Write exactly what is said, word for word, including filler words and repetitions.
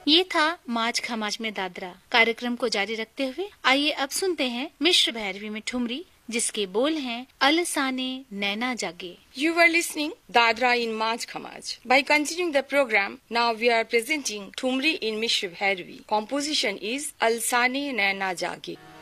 ये था माज खमाज में दादरा। कार्यक्रम को जारी रखते हुए आइए अब सुनते हैं मिश्र भैरवी में ठुमरी, जिसके बोल हैं अलसाने नैना जागे। You were listening Dadra in Maj Khamaj. By continuing the program, now we are presenting Thumri in Mishra Bhairavi. Composition is Alsane Naina Jage.